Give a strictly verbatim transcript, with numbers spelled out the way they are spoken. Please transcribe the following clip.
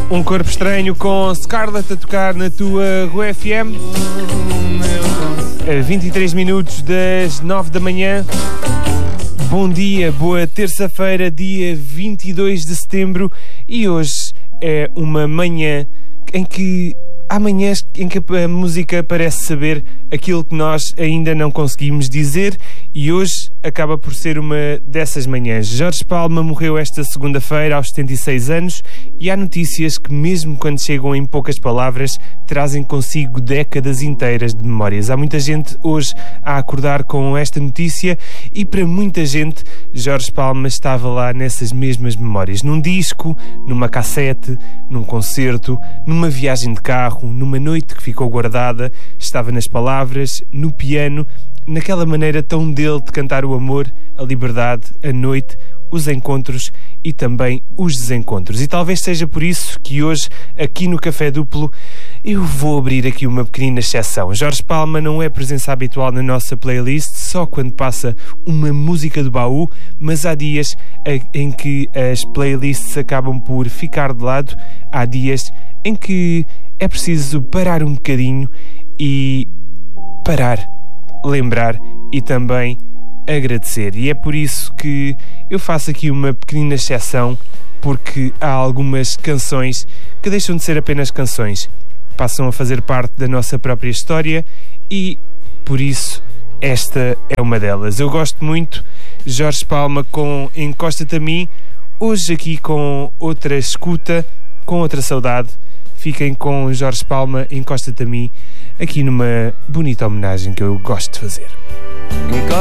Um Corpo Estranho com Scarlett a tocar na tua Rua F M. A vinte e três minutos das nove da manhã. Bom dia, boa terça-feira, dia vinte e dois de setembro. E hoje é uma manhã em que... Há manhãs em que a música parece saber aquilo que nós ainda não conseguimos dizer, e hoje acaba por ser uma dessas manhãs. Jorge Palma morreu esta segunda-feira aos setenta e seis anos, e há notícias que, mesmo quando chegam em poucas palavras, trazem consigo décadas inteiras de memórias. Há muita gente hoje a acordar com esta notícia, e para muita gente Jorge Palma estava lá nessas mesmas memórias, num disco, numa cassete, num concerto, numa viagem de carro, numa noite que ficou guardada. Estava nas palavras, no piano, naquela maneira tão dele de cantar o amor, a liberdade, a noite, os encontros e também os desencontros. E talvez seja por isso que hoje, aqui no Café Duplo, eu vou abrir aqui uma pequenina exceção. Jorge Palma não é presença habitual na nossa playlist, só quando passa uma música do baú, mas há dias em que as playlists acabam por ficar de lado, há dias em que é preciso parar um bocadinho e parar, lembrar e também agradecer. E é por isso que eu faço aqui uma pequenina exceção, porque há algumas canções que deixam de ser apenas canções, passam a fazer parte da nossa própria história, e por isso esta é uma delas. Eu gosto muito. Jorge Palma com Encosta-te a mim, hoje aqui com outra escuta, com outra saudade. Fiquem com Jorge Palma, Encosta-te a mim, aqui numa bonita homenagem que eu gosto de fazer.